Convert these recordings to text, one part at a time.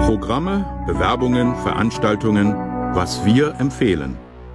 Programme, Bewerbungen, Veranstaltungen, was wir empfehlen.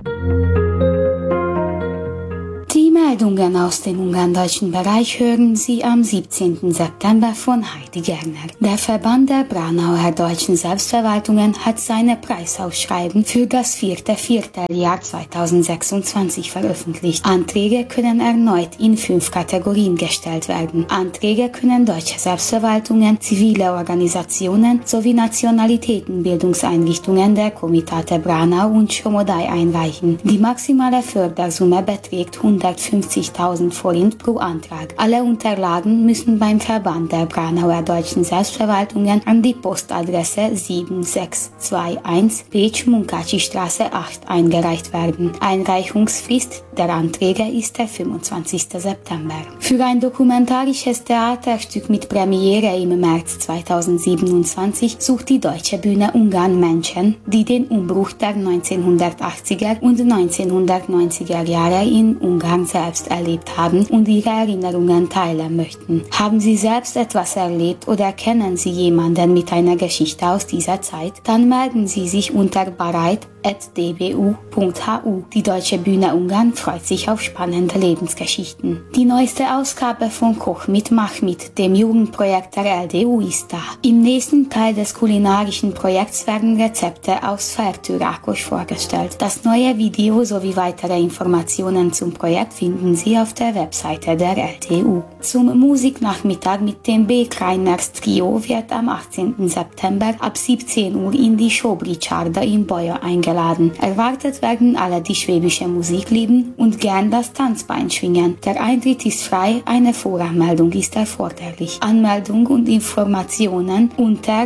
Die Meldungen aus dem ungarndeutschen Bereich hören Sie am 17. September von Heidi Gerner. Der Verband der Braunauer deutschen Selbstverwaltungen hat seine Preisausschreiben für das 4. Vierteljahr 2026 veröffentlicht. Anträge können erneut in 5 Kategorien gestellt werden. Anträge können deutsche Selbstverwaltungen, zivile Organisationen sowie Nationalitätenbildungseinrichtungen der Komitate Braunau und Schomodai einreichen. Die maximale Fördersumme beträgt 150.000 Forint pro Antrag. Alle Unterlagen müssen beim Verband der Braunauer deutschen Selbstverwaltungen an die Postadresse 7621 Pécs Munkácsi Straße 8 eingereicht werden. Einreichungsfrist der Anträge ist der 25. September. Für ein dokumentarisches Theaterstück mit Premiere im März 2027 sucht die Deutsche Bühne Ungarn Menschen, die den Umbruch der 1980er und 1990er Jahre in Ungarn selbst erlebt haben und ihre Erinnerungen teilen möchten. Haben Sie selbst etwas erlebt oder kennen Sie jemanden mit einer Geschichte aus dieser Zeit? Dann melden Sie sich unter bareit@dbu.hu. Die Deutsche Bühne Ungarn freut sich auf spannende Lebensgeschichten. Die neueste Ausgabe von Koch mit Mach mit, dem Jugendprojekt der LDU, ist da. Im nächsten Teil des kulinarischen Projekts werden Rezepte aus Fertőrákos vorgestellt. Das neue Video sowie weitere Informationen zum Projekt finden Sie auf der Webseite der LTU. Zum Musiknachmittag mit dem B-Kreiners Trio wird am 18. September ab 17 Uhr in die Sobričarda in Baja eingeladen. Erwartet werden alle, die schwäbische Musik lieben und gern das Tanzbein schwingen. Der Eintritt ist frei, eine Voranmeldung ist erforderlich. Anmeldung und Informationen unter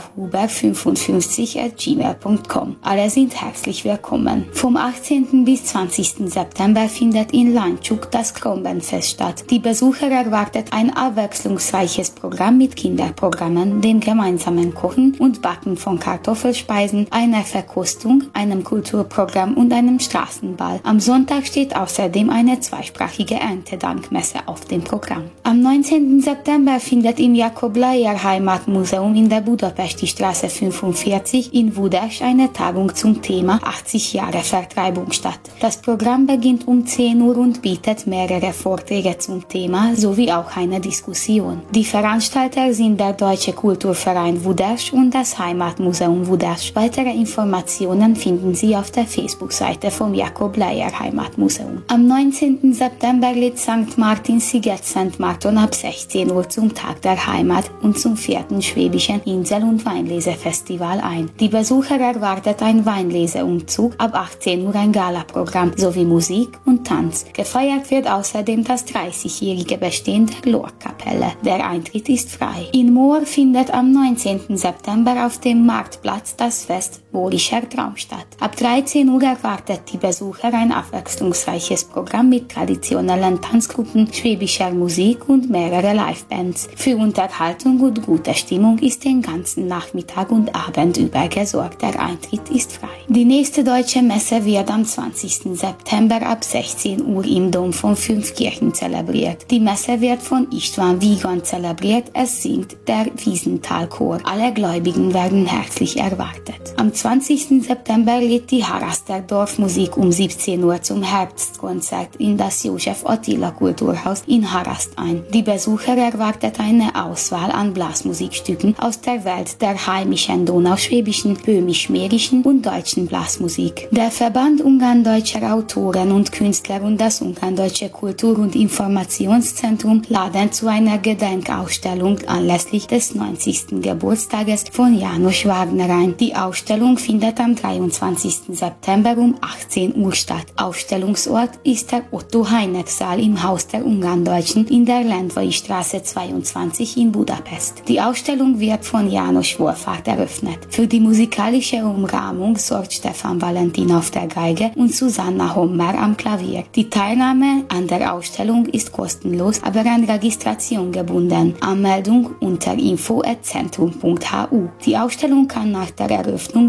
evahuber55@gmail.com. Alle sind herzlich willkommen. Vom 18. bis 20. September findet in Lánchuk das Kronbenfest statt. Die Besucher erwartet ein abwechslungsreiches Programm mit Kinderprogrammen, dem gemeinsamen Kochen und Backen von Kartoffelspeisen, einer Verkostung, einem Kulturprogramm und einem Straßenball. Am Sonntag steht außerdem eine zweisprachige Erntedankmesse auf dem Programm. Am 19. September findet im Jakob Leyer Heimatmuseum in der Budapesti Straße 45 in Budapest eine Tagung zum Thema 80 Jahre Vertreibung statt. Das Programm beginnt um 10 Uhr und bietet mehrere Vorträge zum Thema sowie auch eine Diskussion. Die Veranstalter sind der Deutsche Kulturverein Budapest und das Heimatmuseum Budapest. Weitere Informationen finden Sie auf der Facebook-Seite vom Jakob Leyer Heimatmuseum. Am 19. September lädt St. Martin Sziget Szent Márton ab 16 Uhr zum Tag der Heimat und zum 4. Schwäbischen Insel- und Weinlesefestival ein. Die Besucher erwartet ein Weinleseumzug, ab 18 Uhr ein Galaprogramm sowie Musik und Tanz. Gefeiert wird außerdem das 30-jährige Bestehen der Lorkapelle. Der Eintritt ist frei. In Moor findet am 19. September auf dem Marktplatz das Fest Borischer Traum statt. Ab 13 Uhr erwartet die Besucher ein abwechslungsreiches Programm mit traditionellen Tanzgruppen, schwäbischer Musik und mehrere Livebands. Für Unterhaltung und gute Stimmung ist den ganzen Nachmittag und Abend über gesorgt. Der Eintritt ist frei. Die nächste deutsche Messe wird am 20. September ab 16 Uhr im Dom von Fünfkirchen zelebriert. Die Messe wird von István Vígan zelebriert. Es singt der Wiesenthal-Chor. Alle Gläubigen werden herzlich erwartet. Am 20. September lädt die Haraster Dorfmusik um 17 Uhr zum Herbstkonzert in das Josef Attila Kulturhaus in Haraszt ein. Die Besucher erwartet eine Auswahl an Blasmusikstücken aus der Welt der heimischen donauschwäbischen, böhmisch-mährischen und deutschen Blasmusik. Der Verband Ungarndeutscher Autoren und Künstler und das Ungarndeutsche Kultur- und Informationszentrum laden zu einer Gedenkausstellung anlässlich des 90. Geburtstages von János Wagner ein. Die Ausstellung findet am 23. September um 18 Uhr statt. Ausstellungsort ist der Otto-Heineck-Saal im Haus der Ungarndeutschen in der Lendvai Straße 22 in Budapest. Die Ausstellung wird von János Wohlfahrt eröffnet. Für die musikalische Umrahmung sorgt Stefan Valentin auf der Geige und Susanna Hommer am Klavier. Die Teilnahme an der Ausstellung ist kostenlos, aber an Registration gebunden. Anmeldung unter info@centrum.hu. Die Ausstellung kann nach der Eröffnung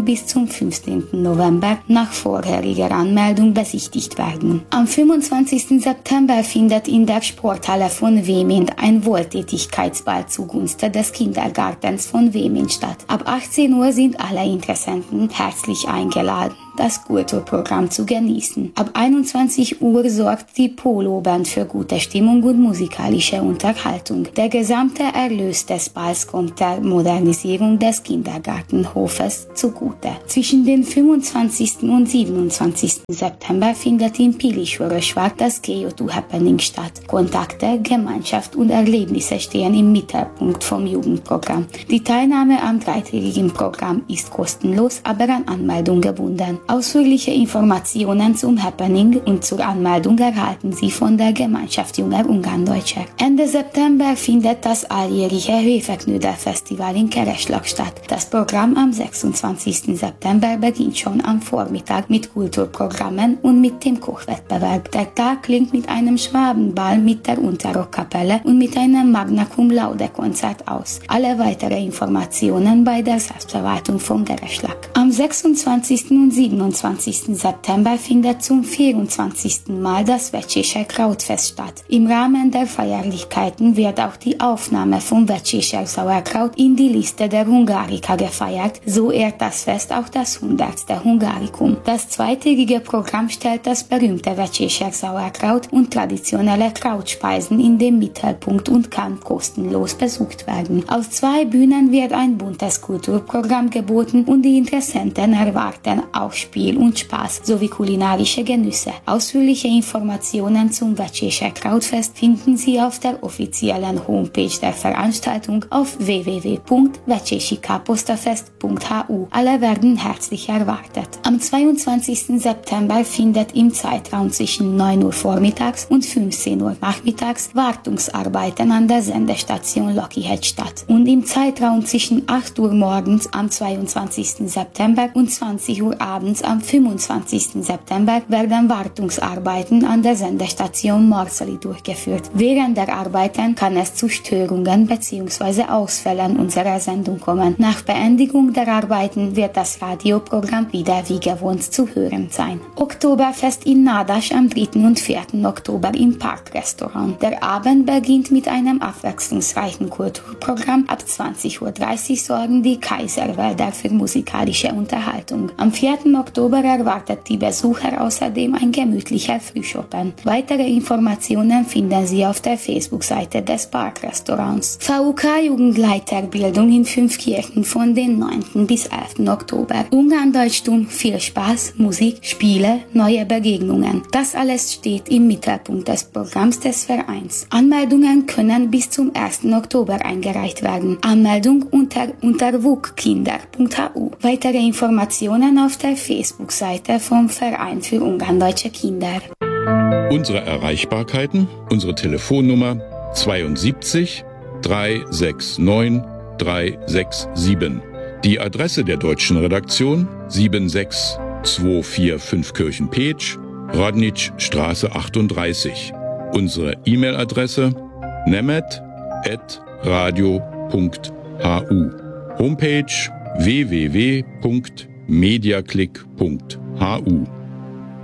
bis zum 15. November nach vorheriger Anmeldung besichtigt werden. Am 25. September findet in der Sporthalle von Wemind ein Wohltätigkeitsball zugunsten des Kindergartens von Wemind statt. Ab 18 Uhr sind alle Interessenten herzlich eingeladen, das Kulturprogramm zu genießen. Ab 21 Uhr sorgt die Polo-Band für gute Stimmung und musikalische Unterhaltung. Der gesamte Erlös des Balls kommt der Modernisierung des Kindergartenhofes zugute. Zwischen den 25. und 27. September findet in Piliș-Orăș das K.O.2 Happening statt. Kontakte, Gemeinschaft und Erlebnisse stehen im Mittelpunkt vom Jugendprogramm. Die Teilnahme am dreitägigen Programm ist kostenlos, aber an Anmeldung gebunden. Ausführliche Informationen zum Happening und zur Anmeldung erhalten Sie von der Gemeinschaft Junger Ungarndeutscher. Ende September findet das alljährliche Hefeknödel-Festival in Kereschlag statt. Das Programm am 26. September beginnt schon am Vormittag mit Kulturprogrammen und mit dem Kochwettbewerb. Der Tag klingt mit einem Schwabenball mit der Unterrockkapelle und mit einem Magna Cum Laude Konzert aus. Alle weitere Informationen bei der Selbstverwaltung von Kereschlag. Am 26. und 27. September findet zum 24. Mal das Vecséscher Krautfest statt. Im Rahmen der Feierlichkeiten wird auch die Aufnahme vom Vecséscher Sauerkraut in die Liste der Hungarica gefeiert, so ehrt das Fest auch das 100. Hungarikum. Das zweitägige Programm stellt das berühmte Vecséscher Sauerkraut und traditionelle Krautspeisen in den Mittelpunkt und kann kostenlos besucht werden. Auf 2 Bühnen wird ein buntes Kulturprogramm geboten und die Interessenten erwarten auch Spiel und Spaß sowie kulinarische Genüsse. Ausführliche Informationen zum Vecséscher Krautfest finden Sie auf der offiziellen Homepage der Veranstaltung auf www.vecsésikapostafest.hu. Alle werden herzlich erwartet. Am 22. September findet im Zeitraum zwischen 9 Uhr vormittags und 15 Uhr nachmittags Wartungsarbeiten an der Sendestation Lokihead statt. Und im Zeitraum zwischen 8 Uhr morgens am 22. September und 20 Uhr abends am 25. September werden Wartungsarbeiten an der Sendestation Marceli durchgeführt. Während der Arbeiten kann es zu Störungen bzw. Ausfällen unserer Sendung kommen. Nach Beendigung der Arbeiten wird das Radioprogramm wieder wie gewohnt zu hören sein. Oktoberfest in Nádas am 3. und 4. Oktober im Parkrestaurant. Der Abend beginnt mit einem abwechslungsreichen Kulturprogramm. Ab 20:30 Uhr sorgen die Kaiserwälder für musikalische Unterhaltung. Am 4. Oktober erwartet die Besucher außerdem ein gemütlicher Frühschoppen. Weitere Informationen finden Sie auf der Facebook-Seite des Parkrestaurants. VUK Jugendleiterbildung in 5 Kirchen von den 9. bis 11. Oktober. Ungarndeutschtum, viel Spaß, Musik, Spiele, neue Begegnungen. Das alles steht im Mittelpunkt des Programms des Vereins. Anmeldungen können bis zum 1. Oktober eingereicht werden. Anmeldung unter wukkinder.hu. Weitere Informationen auf der Facebook-Seite vom Verein für Ungarndeutsche Kinder. Unsere Erreichbarkeiten, unsere Telefonnummer 72 369 367. Die Adresse der deutschen Redaktion 76245 Kirchenpetsch, Radničstraße 38. Unsere E-Mail-Adresse nemet@radio.hu. Homepage www.mediaclick.hu.